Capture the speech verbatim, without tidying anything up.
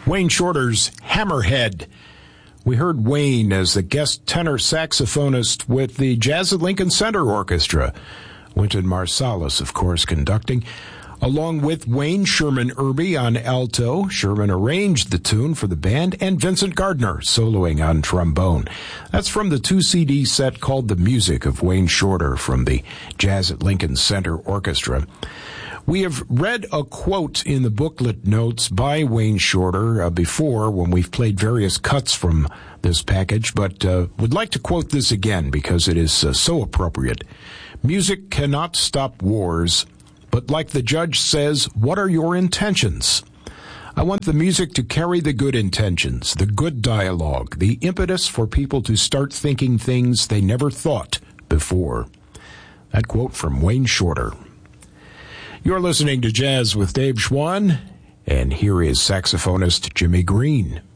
Wayne Shorter's Hammerhead. We heard Wayne as the guest tenor saxophonist with the Jazz at Lincoln Center Orchestra. Wynton Marsalis, of course, conducting. Along with Wayne, Sherman Irby on alto. Sherman arranged the tune for the band, and Vincent Gardner soloing on trombone. That's from the two C D set called The Music of Wayne Shorter from the Jazz at Lincoln Center Orchestra. We have read a quote in the booklet notes by Wayne Shorter uh, before when we've played various cuts from this package, but uh, would like to quote this again because it is uh, so appropriate. Music cannot stop wars, but like the judge says, what are your intentions? I want the music to carry the good intentions, the good dialogue, the impetus for people to start thinking things they never thought before. That quote from Wayne Shorter. You're listening to Jazz with Dave Schwann, and here is saxophonist Jimmy Green.